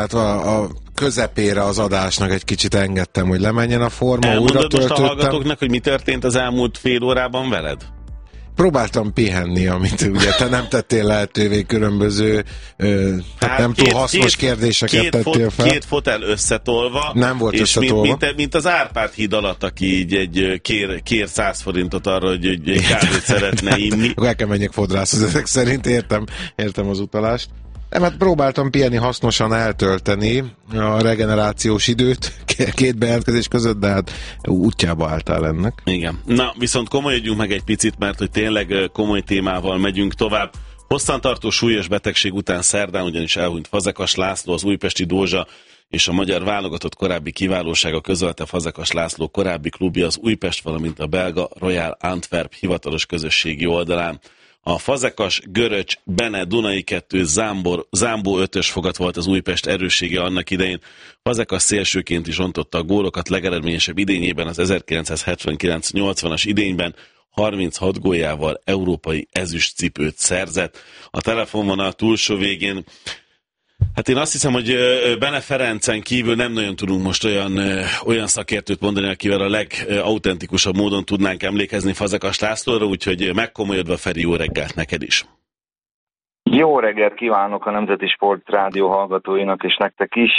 Hát a közepére az adásnak egy kicsit engedtem, hogy lemenjen a forma, újra Elmondod most töltöttem. a hallgatóknak, hogy mi történt az elmúlt fél órában veled? Próbáltam pihenni, amit ugye te nem tettél lehetővé, különböző nem túl hasznos kérdéseket tettél fel. Két fotel összetolva. Nem volt és összetolva. Mint az Árpád híd alatt, aki így kér 100 forintot arra, hogy egy kávét szeretne inni. El kell menjek fodrászhoz, ezek szerint értem az utalást. Nem, hát próbáltam pihenni, hasznosan eltölteni a regenerációs időt két bejelentkezés között, de hát útjába álltál ennek. Igen. Na, viszont komolyodjunk meg egy picit, mert hogy tényleg komoly témával megyünk tovább. Hosszantartó súlyos betegség után szerdán ugyanis elhunyt Fazekas László, az újpesti Dózsa és a magyar válogatott korábbi kiválósága közölte Fazekas László korábbi klubja az Újpest, valamint a belga Royal Antwerp hivatalos közösségi oldalán. A Fazekas, Göröcs, Bene, Dunai 2, Zámbó 5-ös fogat volt az Újpest erőssége annak idején. Fazekas szélsőként is ontotta a gólokat, legeredményesebb idényében az 1979-80-as idényben 36 góljával európai ezüstcipőt szerzett. A telefonvonal túlsó végén, hát én azt hiszem, hogy Bene Ferencen kívül nem nagyon tudunk most olyan szakértőt mondani, akivel a legautentikusabb módon tudnánk emlékezni Fazekas Lászlóra, úgyhogy megkomolyodva, Feri, jó reggelt neked is! Jó reggelt kívánok a Nemzeti Sport Rádió hallgatóinak, és nektek is.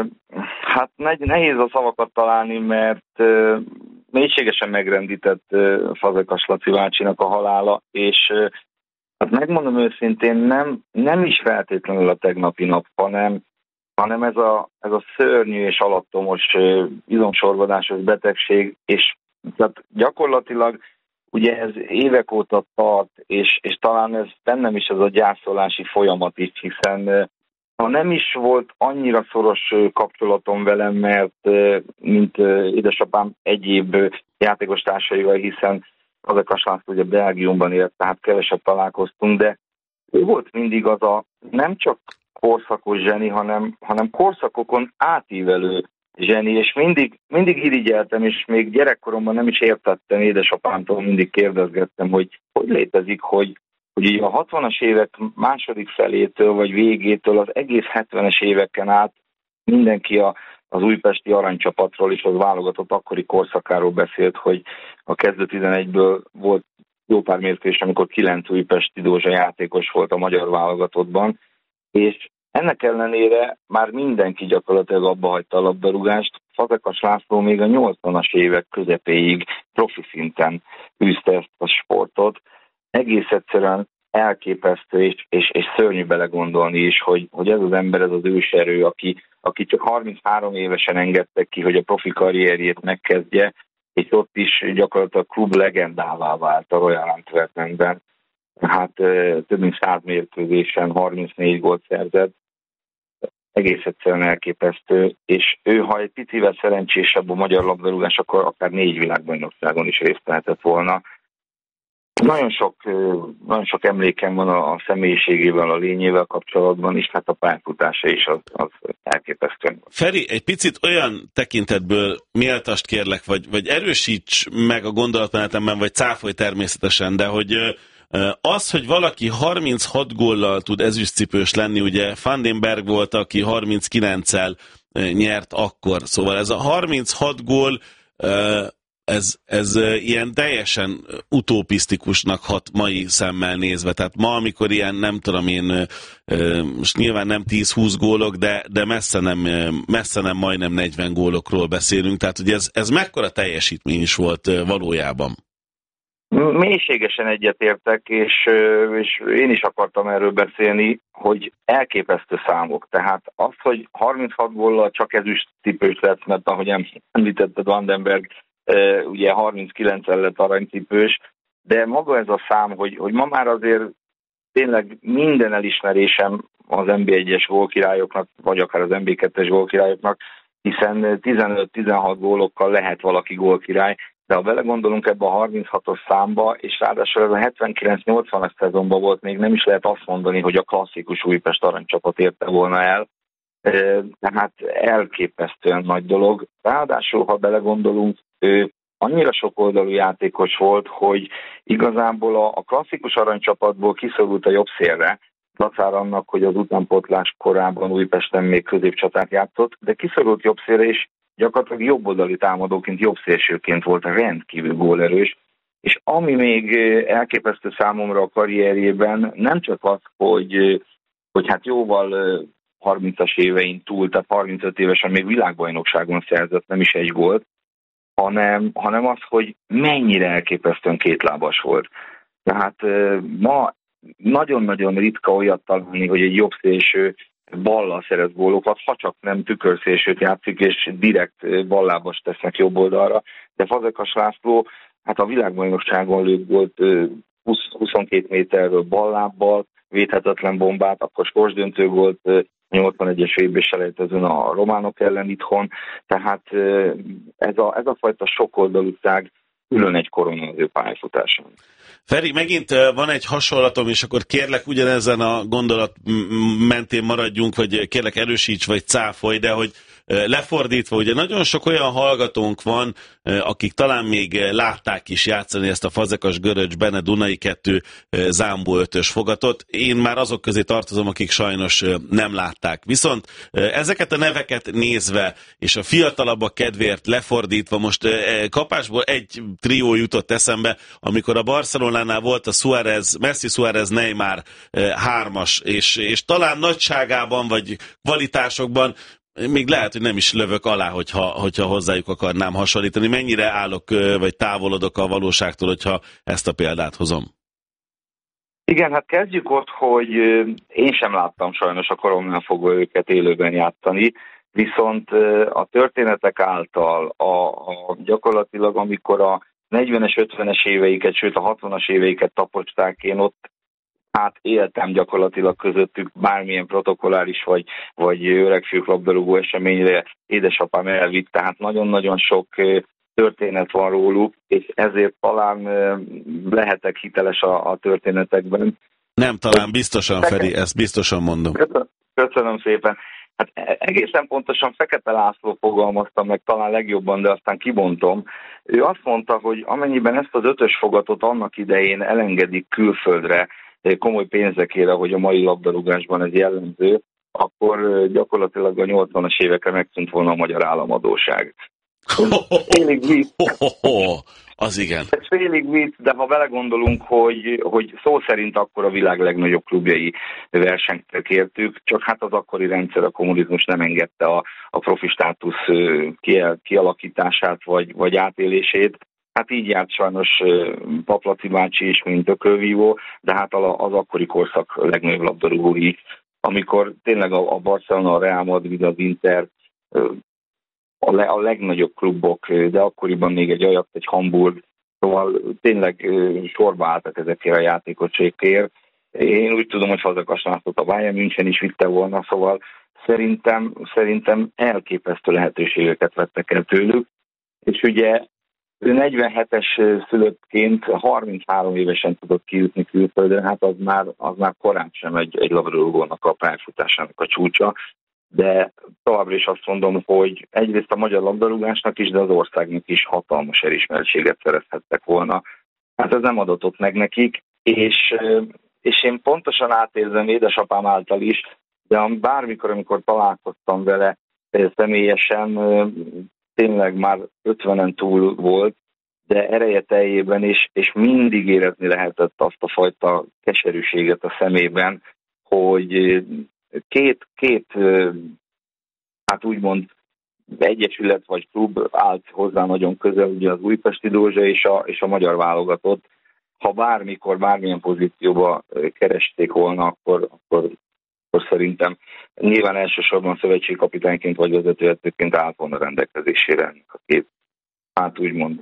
Hát nehéz a szavakat találni, mert mélységesen megrendített Fazekas Laci bácsinak a halála, és hát megmondom őszintén, nem is feltétlenül a tegnapi nap, hanem ez a szörnyű és alattomos izomsorvadásos betegség, és tehát gyakorlatilag ugye ez évek óta tart, és talán ez bennem is ez a gyászolási folyamat is, hiszen ha nem is volt annyira szoros kapcsolatom velem, mert mint édesapám egyéb játékos társaival, hiszen Fazekas László ugye Belgiumban élt, tehát kevesebb találkoztunk, de ő volt mindig az a nem csak korszakos zseni, hanem korszakokon átívelő zseni, és mindig irigyeltem, és még gyerekkoromban nem is értettem, édesapámtól mindig kérdezgettem, hogy létezik, hogy így a 60-as évek második felétől vagy végétől az egész 70-es éveken át mindenki az újpesti aranycsapatról és az válogatott akkori korszakáról beszélt, hogy a kezdő 11-ből volt jó pár mérkőzés, amikor 9 újpesti Dózsa játékos volt a magyar válogatottban, és ennek ellenére már mindenki gyakorlatilag abba hagyta a labdarúgást. Fazekas László még a 80-as évek közepéig profi szinten űzte ezt a sportot. Egész egyszerűen elképesztő és szörnyű belegondolni is, hogy ez az ember, ez az őserő, aki csak 33 évesen engedte ki, hogy a profi karrierjét megkezdje, és ott is gyakorlatilag klub legendává vált a Royal Antwerpenben. Hát több mint 100 mérkőzésen 34 gólt szerzett. Egész egyszerűen elképesztő, és ő, ha egy picivel szerencsésebb a magyar labdarúgás, akkor akár 4 világbajnokságon is részt vehetett volna. Nagyon sok emlékem van a személyiségével, a lényével kapcsolatban, és hát a pályafutása is az elképesztő. Feri, egy picit olyan tekintetből méltast kérlek, vagy erősíts meg a gondolatmenetemben, vagy cáfolj természetesen, de hogy az, hogy valaki 36 góllal tud ezüstcipős lenni, ugye Van den Berg volt, aki 39-el nyert akkor, szóval ez a 36 gól, ez ilyen teljesen utopisztikusnak hat mai szemmel nézve. Tehát ma, amikor ilyen, nem tudom én, most nyilván nem 10-20 gólok, de messze nem majdnem 40 gólokról beszélünk. Tehát ugye ez mekkora teljesítmény is volt valójában? Mélységesen egyetértek, és én is akartam erről beszélni, hogy elképesztő számok. Tehát az, hogy 36 góllal csak ezüstcipős lett, mert ahogy említetted, Van den Berg ugye 39-el lett aranycipős, de maga ez a szám, hogy ma már azért tényleg minden elismerésem az NB1-es gólkirályoknak, vagy akár az NB2-es gólkirályoknak, hiszen 15-16 gólokkal lehet valaki gólkirály, de ha belegondolunk ebbe a 36-os számba, és ráadásul ez a 79-80-as szezonban volt, még nem is lehet azt mondani, hogy a klasszikus Újpest aranycsapat érte volna el, tehát elképesztően nagy dolog. Ráadásul, ha belegondolunk, ő annyira sokoldalú játékos volt, hogy igazából a klasszikus aranycsapatból kiszorult a jobb szélre, dacára annak, hogy az utánpótlás korában Újpesten még középcsatát játszott, de kiszorult jobbszélre, és gyakorlatilag jobboldali támadóként, jobbszélsőként volt rendkívül gólerős, és ami még elképesztő számomra a karrierjében, nem csak az, hogy hát jóval 30-as évein túl, tehát 35 évesen még világbajnokságon szerzett nem is egy gólt, hanem az, hogy mennyire elképesztően kétlábas volt. Tehát ma nagyon-nagyon ritka olyat találni, hogy egy jobbszélső ballal szerez gólokat, ha csak nem tükörszélsőt játszik, és direkt ballábas tesznek jobb oldalra. De Fazekas László, hát a világbajnokságon lőtt volt 22 méterről ballábbal, védhetetlen bombát, akkor sorsdöntő volt 81-es VB-s selejtezőn a románok ellen itthon, tehát ez a fajta sokoldalúság külön egy korona az ő pályafutáson. Feri, megint van egy hasonlatom, és akkor kérlek ugyanezen a gondolat mentén maradjunk, vagy kérlek erősíts, vagy cáfolj, de hogy lefordítva, ugye nagyon sok olyan hallgatónk van, akik talán még látták is játszani ezt a Fazekas, Göröcs, Bene, Dunai 2, Zámbó 5-ös fogatot. Én már azok közé tartozom, akik sajnos nem látták. Viszont ezeket a neveket nézve, és a fiatalabbak kedvéért lefordítva, most kapásból egy trió jutott eszembe, amikor a Barcelonánál volt a Suárez, Messi, Suárez, Neymar 3-as, és talán nagyságában, vagy kvalitásokban még lehet, hogy nem is lövök alá, hogyha hozzájuk akarnám hasonlítani. Mennyire állok, vagy távolodok a valóságtól, hogyha ezt a példát hozom? Igen, hát kezdjük ott, hogy én sem láttam sajnos a koromnál fogva őket élőben játszani, viszont a történetek által, gyakorlatilag amikor a 40-es, 50-es éveiket, sőt a 60-as éveiket tapocsták, én ott éltem gyakorlatilag közöttük bármilyen protokolláris vagy öregfiúk labdarúgó eseményre, édesapám elvitt, tehát nagyon-nagyon sok történet van róluk, és ezért talán lehetek hiteles a történetekben. Nem talán, biztosan, Feri, ezt biztosan mondom. Köszönöm szépen. Hát egészen pontosan Fekete László fogalmazta meg talán legjobban, de aztán kibontom. Ő azt mondta, hogy amennyiben ezt az 5-ös fogatot annak idején elengedik külföldre, komoly pénzekére, hogy a mai labdarúgásban ez jellemző, akkor gyakorlatilag a 80-as évekre megszűnt volna a magyar államadóság. Félig vicc. Az igen. Ez félig vicc, de ha belegondolunk, hogy szó szerint akkor a világ legnagyobb klubjai versenyt kértük, csak hát az akkori rendszer, a kommunizmus nem engedte a profi státusz kialakítását vagy átélését. Hát így járt sajnos Paplaci bácsi is, mint ökölvívó, de hát az akkori korszak legnagyobb labdarúgói, amikor tényleg a Barcelona, a Real Madrid, az Inter, a legnagyobb klubok, de akkoriban még egy Ajax, egy Hamburg, szóval tényleg sorba álltak ezekért a játékosokért. Én úgy tudom, hogy Fazekas Lászlót a Bayern München is vitte volna, szóval szerintem elképesztő lehetőségeket vettek el tőlük, és ugye ő 47-es szülöttként 33 évesen tudott kijutni külföldre, hát az már korán sem egy labdarúgónak a pályafutásának a csúcsa, de továbbra is azt mondom, hogy egyrészt a magyar labdarúgásnak is, de az országnak is hatalmas elismertséget szerezhettek volna. Hát ez nem adatott meg nekik, és én pontosan átérzem édesapám által is, de bármikor, amikor találkoztam vele személyesen, tényleg már 50-en túl volt, de ereje teljében is, és mindig érezni lehetett azt a fajta keserűséget a szemében, hogy két hát úgymond egyesület vagy klub állt hozzá nagyon közel, ugye az Újpesti Dózsa és a magyar válogatott. Ha bármikor, bármilyen pozícióba keresték volna, akkor szerintem nyilván elsősorban szövetségkapitányként vagy vezetőedzőként állt volna rendelkezésére a két, hát úgymond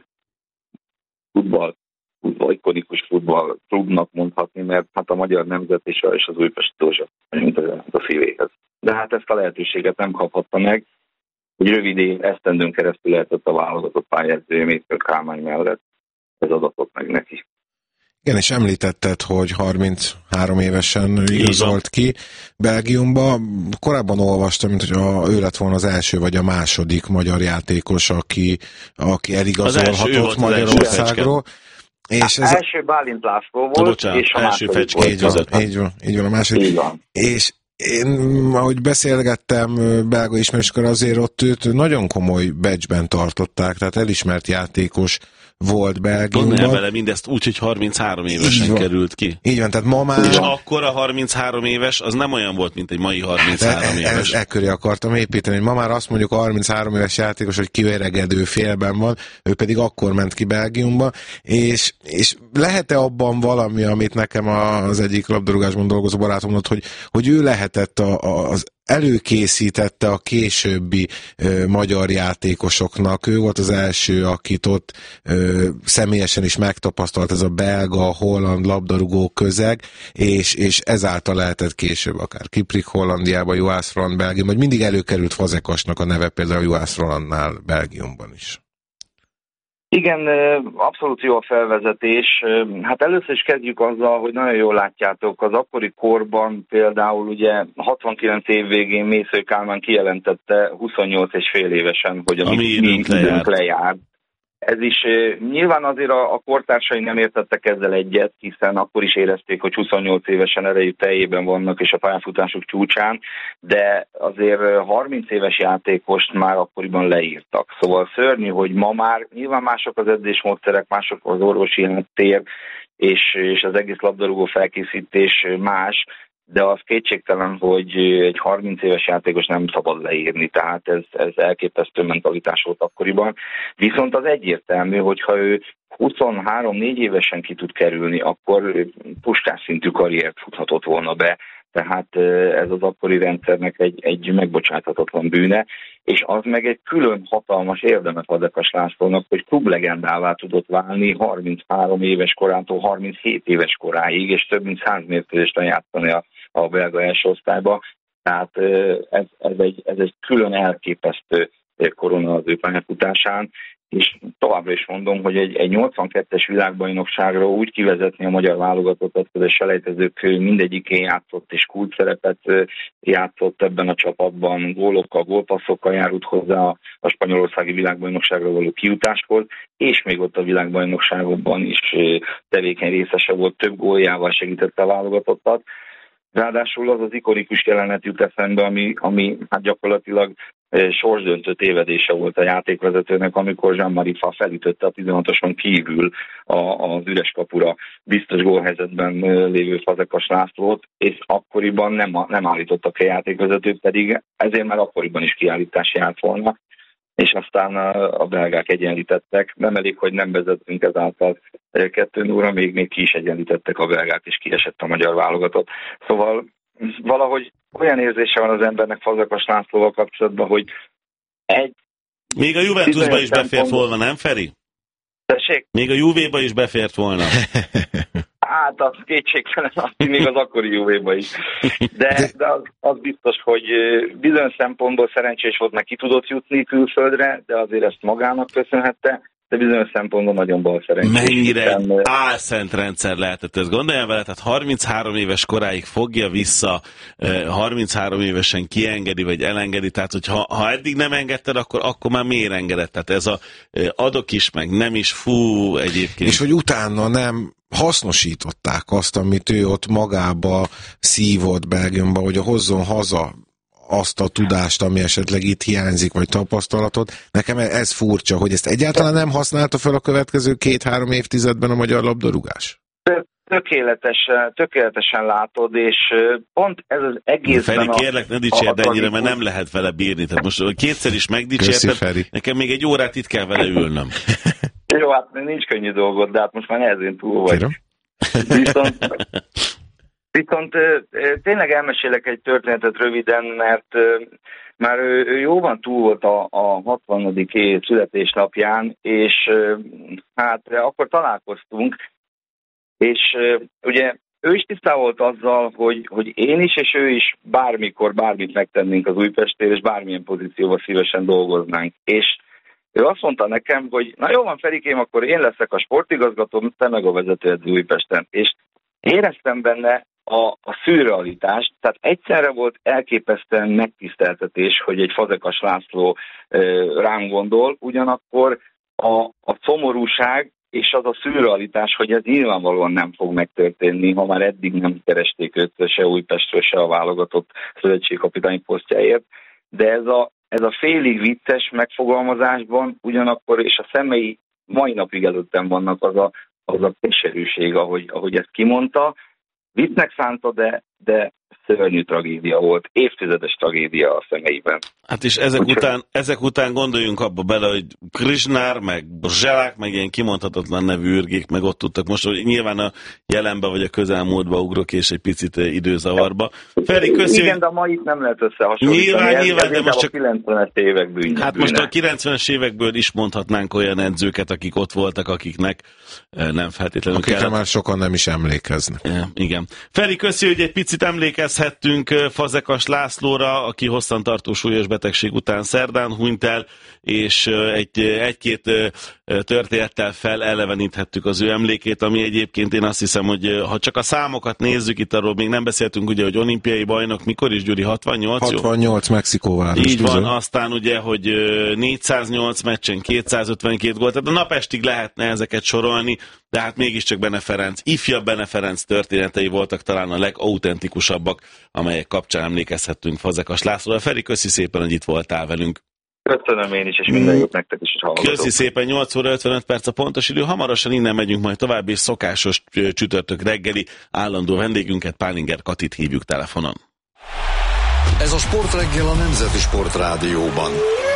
ikonikus futballklubnak mondhatni, mert hát a magyar nemzet és az Újpesti Dózsa mint a szívéhez. De hát ezt a lehetőséget nem kaphatta meg, hogy rövid esztendőn keresztül lehetett a válogatott pályázója Mészkő Kálmán mellett. Ez adatott meg neki. Igen, és említetted, hogy 33 évesen igazolt ki Belgiumba. Korábban olvastam, mint hogy ő lett volna az első vagy a második magyar játékos, aki eligazolhatott Magyarországról. És ez első Bálint László volt, és a első második Fecskei között. Így van, a második. Így van. És én, ahogy beszélgettem belga ismerősökkel, azért ott őt nagyon komoly badge-ben tartották, tehát elismert játékos volt Belgiumban. Gondoljál vele mindezt úgy, hogy 33 évesen került ki. Így van, tehát ma már... És akkor a 33 éves, az nem olyan volt, mint egy mai 33 éves. Ekköré akartam építeni, hogy ma már azt mondjuk a 33 éves játékos, hogy kiöregedő félben van, ő pedig akkor ment ki Belgiumba, és lehet-e abban valami, amit nekem az egyik labdarúgásban dolgozó barátom mondott, hogy ő lehetett az előkészítette a későbbi magyar játékosoknak. Ő volt az első, akit ott személyesen is megtapasztalt ez a belga-holland labdarúgó közeg, és ezáltal lehetett később akár Kiprik Hollandiában, Joas Roland Belgiumban, vagy mindig előkerült Fazekasnak a neve például Joas Rolandnál Belgiumban is. Igen, abszolút jó a felvezetés. Hát először is kezdjük azzal, hogy nagyon jól látjátok, az akkori korban például ugye 69 év végén Mésző Kálmán kijelentette 28 és fél évesen, hogy a mi időnk lejár. Ez is nyilván azért a kortársai nem értettek ezzel egyet, hiszen akkor is érezték, hogy 28 évesen erejük teljében vannak és a pályafutásuk csúcsán, de azért 30 éves játékost már akkoriban leírtak. Szóval szörnyű, hogy ma már nyilván mások az edzésmódszerek, mások az orvosi háttér, és az egész labdarúgó felkészítés más, de az kétségtelen, hogy egy 30 éves játékos nem szabad leírni, tehát ez elképesztő mentalitás volt akkoriban. Viszont az egyértelmű, hogyha ő 23-4 évesen ki tud kerülni, akkor Puskás szintű karriert futhatott volna be. Tehát ez az akkori rendszernek egy megbocsáthatatlan bűne, és az meg egy külön hatalmas érdeme Fazekas Lászlónak, hogy klublegendává tudott válni 33 éves korától 37 éves koráig, és több mint 100 mérkőzést játszani a belga első osztályba. Tehát ez egy külön elképesztő korona az ő pályafutásán, és továbbra is mondom, hogy egy 82-es világbajnokságra úgy kivezetni a magyar válogatottat, hogy a selejtezők mindegyikén játszott és kulcsszerepet játszott ebben a csapatban, gólokkal, gólpasszokkal járult hozzá a spanyolországi világbajnokságra való kijutáshoz, és még ott a világbajnokságokban is tevékeny részese volt, több góljával segítette a válogatottat. Ráadásul az az ikonikus jelenet jut eszembe, ami hát gyakorlatilag sorsdöntő tévedése volt a játékvezetőnek, amikor Jean-Marie Fa felütötte a 16-oson kívül az üres kapura biztos gólhelyzetben lévő Fazekas Lászlót, és akkoriban nem állítottak a játékvezetőt, pedig ezért már akkoriban is kiállítás járt volna, és aztán a belgák egyenlítettek. Nem elég, hogy nem vezettünk ezáltal 2-0-ra, még ki is egyenlítettek a belgák, és kiesett a magyar válogatott. Szóval valahogy olyan érzése van az embernek Fazekas Lászlóval kapcsolatban, hogy még a Juventusba is befért volna, nem Feri? Tessék? Még a Juvéba is befért volna. Hát az kétségtelen, még az akkori Juvéba is. De az biztos, hogy bizonyos szempontból szerencsés volt, meg ki tudott jutni külföldre, de azért ezt magának köszönhette, de bizonyos szempontból nagyon bal szerencsés. Mennyire álszent rendszer lehetett ez? Gondoljál vele, tehát 33 éves koráig fogja vissza, 33 évesen kiengedi, vagy elengedi, tehát hogy ha eddig nem engedted, akkor már miért engedett? Tehát ez adok is, meg nem is, fú, egyébként. És hogy utána nem hasznosították azt, amit ő ott magába szívott Belgiumba, hogy hozzon haza azt a tudást, ami esetleg itt hiányzik, vagy tapasztalatot. Nekem ez furcsa, hogy ezt egyáltalán nem használta fel a következő 2-3 évtizedben a magyar labdarúgás. Tökéletesen látod, és pont ez az egészben... Feri, kérlek, ne dicsérd ennyire, mert nem lehet vele bírni. Tehát most kétszer is megdicsérted, nekem még egy órát itt kell vele ülnöm. Jó, hát nincs könnyű dolgod, de hát most már nehezén túl vagy. Viszont tényleg elmesélek egy történetet röviden, mert már ő jóban túl volt a 60. év születésnapján, és hát akkor találkoztunk, és ugye ő is tisztában volt azzal, hogy én is, és ő is bármikor bármit megtennénk az Újpestért, és bármilyen pozícióban szívesen dolgoznánk. És ő azt mondta nekem, hogy na jó van, Ferikém, akkor én leszek a sportigazgatóm, te meg a vezetőedző Újpesten. És éreztem benne a szürrealitást, tehát egyszerre volt elképesztően megtiszteltetés, hogy egy Fazekas László rám gondol, ugyanakkor a szomorúság és az a szürrealitás, hogy ez nyilvánvalóan nem fog megtörténni, ha már eddig nem keresték őt se Újpestről, se a válogatott szövetségkapitány posztjáért, de ez a félig vicces megfogalmazásban ugyanakkor, és a szemei mai napig előttem vannak, az a keserűség, ahogy ezt kimondta. Viccnek szánta, de szörnyű tragédia volt, évtizedes tragédia a szemeiben. Hát és ezek után gondoljunk abba bele, hogy Krishnár, meg Brzselák, meg ilyen kimondhatatlan nevű ürgék, meg ott tudtak most, hogy nyilván a jelenbe vagy a közelmúltba ugrok, és egy picit időzavarba. Feri, köszi, igen, de a mait nem lehet összehasonlítani. Nyilván, de most csak a 90-es évek bűnje. Hát most a 90-es évekből is mondhatnánk olyan edzőket, akik ott voltak, akiknek nem feltétlenül akikre már sokan nem is emlékeznek. Igen. Feri, köszi, hogy egy picit emlékezhettünk Fazekas Lászlóra, aki hosszantartó súlyos betegség után szerdán hunyt el, és egy-két történettel feleleveníthettük az ő emlékét, ami egyébként én azt hiszem, hogy ha csak a számokat nézzük, itt arról még nem beszéltünk, ugye, hogy olimpiai bajnok, mikor is, Gyuri, 68? 68 Mexikóváros. Így van, aztán ugye, hogy 408 meccsen 252 gólt, tehát a napestig lehetne ezeket sorolni, de hát mégiscsak Bene Ferenc, ifjabb Bene Ferenc történetei voltak talán a legautentikusabbak, amelyek kapcsán emlékezhettünk Fazekas Lászlóra. Feri, köszi szépen, hogy itt voltál velünk. Köszönöm én is, és minden jót nektek is, hogy hallgatok. Köszi szépen, 8 óra 55 perc a pontos idő. Hamarosan innen megyünk majd tovább, és szokásos csütörtök reggeli állandó vendégünket, Pálinger Katit hívjuk telefonon. Ez a Sportreggel a Nemzeti Sportrádióban.